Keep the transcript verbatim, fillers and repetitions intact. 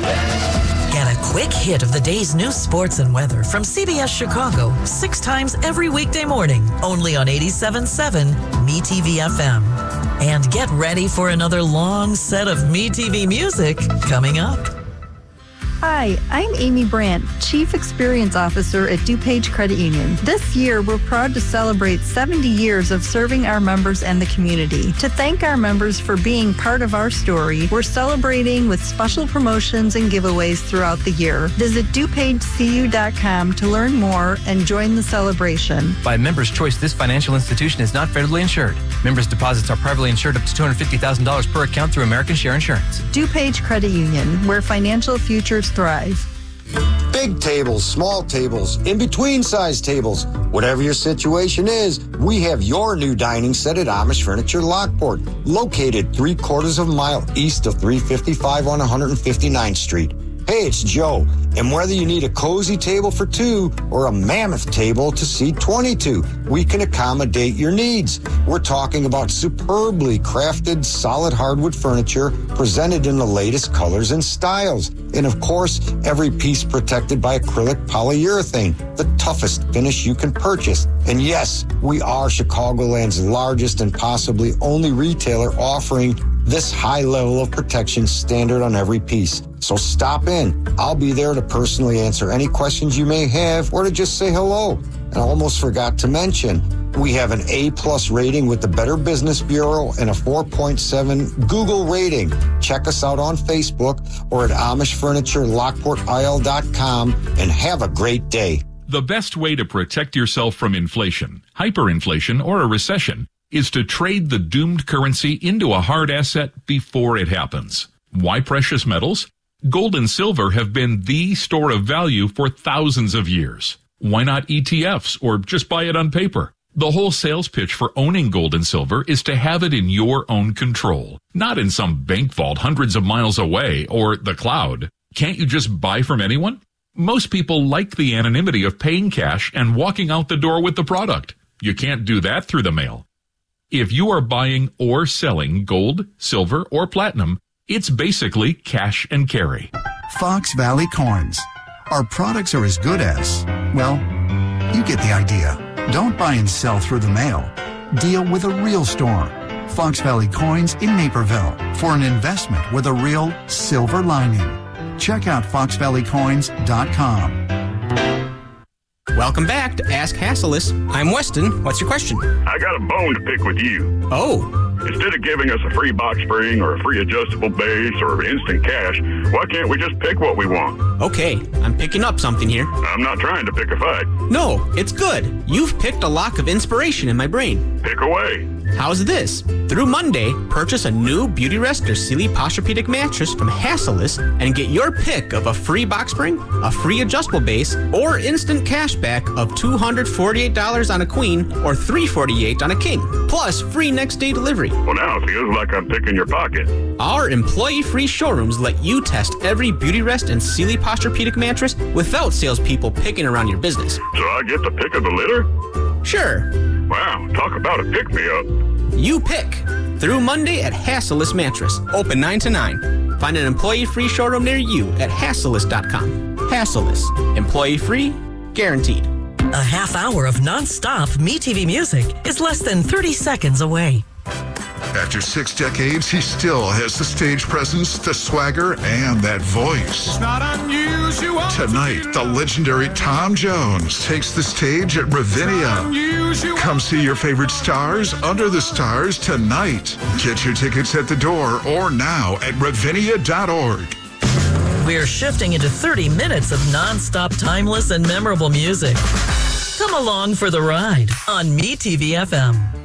Get a quick hit of the day's news, sports, and weather from C B S Chicago six times every weekday morning, only on eighty-seven point seven Me T V F M. And get ready for another long set of Me T V music coming up. Hi, I'm Amy Brandt, Chief Experience Officer at DuPage Credit Union. This year, we're proud to celebrate seventy years of serving our members and the community. To thank our members for being part of our story, we're celebrating with special promotions and giveaways throughout the year. Visit DuPage C U dot com to learn more and join the celebration. By Members' Choice, this financial institution is not federally insured. Members' deposits are privately insured up to two hundred fifty thousand dollars per account through American Share Insurance. DuPage Credit Union, where financial futures thrive. Big tables, small tables, in-between size tables. Whatever your situation is, we have your new dining set at Amish Furniture Lockport, located three quarters of a mile east of three fifty-five on one hundred fifty-ninth Street. Hey, it's Joe, and whether you need a cozy table for two or a mammoth table to seat twenty-two, we can accommodate your needs. We're talking about superbly crafted, solid hardwood furniture presented in the latest colors and styles. And of course, every piece protected by acrylic polyurethane, the toughest finish you can purchase. And yes, we are Chicagoland's largest and possibly only retailer offering this high level of protection standard on every piece. So stop in. I'll be there to personally answer any questions you may have or to just say hello. And I almost forgot to mention, we have an A-plus rating with the Better Business Bureau and a four point seven Google rating. Check us out on Facebook or at Amish Furniture Lockport I L dot com and have a great day. The best way to protect yourself from inflation, hyperinflation, or a recession is to trade the doomed currency into a hard asset before it happens. Why precious metals? Gold and silver have been the store of value for thousands of years. Why not E T Fs or just buy it on paper? The whole sales pitch for owning gold and silver is to have it in your own control, not in some bank vault hundreds of miles away or the cloud. Can't you just buy from anyone? Most people like the anonymity of paying cash and walking out the door with the product. You can't do that through the mail. If you are buying or selling gold, silver, or platinum, it's basically cash and carry. Fox Valley Coins. Our products are as good as, well, you get the idea. Don't buy and sell through the mail. Deal with a real store. Fox Valley Coins in Naperville for an investment with a real silver lining. Check out fox valley coins dot com. Welcome back to Ask Hasselus. I'm Weston. What's your question? I got a bone to pick with you. Oh. Instead of giving us a free box spring or a free adjustable base or instant cash, why can't we just pick what we want? Okay, I'm picking up something here. I'm not trying to pick a fight. No, it's good. You've picked a lock of inspiration in my brain. Pick away. How's this? Through Monday, purchase a new Beautyrest or Sealy Posturepedic mattress from Hasselus and get your pick of a free box spring, a free adjustable base, or instant cash back of two hundred forty-eight dollars on a queen or three hundred forty-eight dollars on a king, plus free next day delivery. Well, now it feels like I'm picking your pocket. Our employee-free showrooms let you test every Beautyrest and Sealy Posturepedic mattress without salespeople picking around your business. So I get the pick of the litter? Sure. Wow, talk about a pick-me-up. You pick. Through Monday at Hasselus Mattress. Open nine to nine. Find an employee-free showroom near you at hasselus dot com. Hasselus. Employee-free, guaranteed. A half hour of non-stop Me T V music is less than thirty seconds away. After six decades, he still has the stage presence, the swagger, and that voice. It's not unusual. Tonight, the legendary Tom Jones takes the stage at Ravinia. Come see your favorite stars under the stars tonight. Get your tickets at the door or now at ravinia dot org. We're shifting into thirty minutes of non-stop timeless and memorable music. Come along for the ride on Me T V F M.